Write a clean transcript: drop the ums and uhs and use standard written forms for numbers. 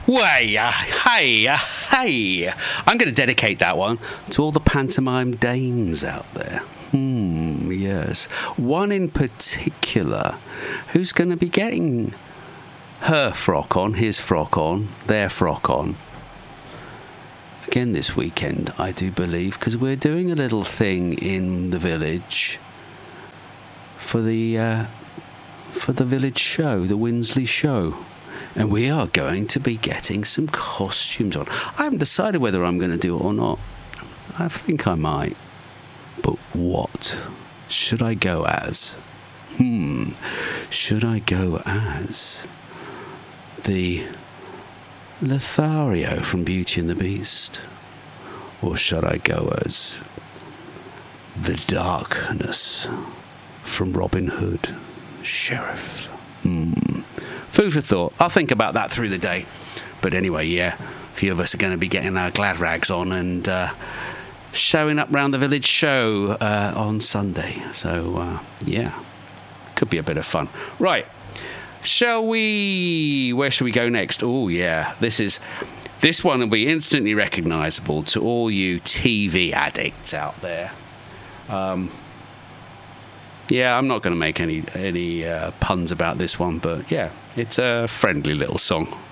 Way, hey. I'm going to dedicate that one to all the pantomime dames out there. Yes. One in particular who's going to be getting her frock on, his frock on, their frock on. Again this weekend, I do believe, because we're doing a little thing in the village for the village show, the Winsley show. And we are going to be getting some costumes on. I haven't decided whether I'm going to do it or not. I think I might. But what should I go as? Should I go as the Lothario from Beauty and the Beast? Or should I go as the Darkness from Robin Hood, Sheriff? Food for thought. I'll think about that through the day. But anyway, yeah, a few of us are going to be getting our glad rags on and showing up round the village show on Sunday. So, yeah, could be a bit of fun. Right, shall we... Where shall we go next? Oh, yeah, this one will be instantly recognisable to all you TV addicts out there. Yeah, I'm not going to make any puns about this one, but yeah, it's a friendly little song